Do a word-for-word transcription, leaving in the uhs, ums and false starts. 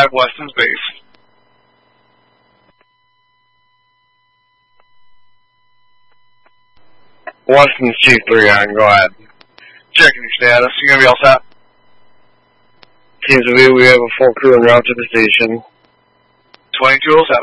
five, Weston's base. Weston's Chief three on, go ahead. Checking your status. You gonna be all set? Seems to be we have a full crew en route to the station. twenty-two oh seven.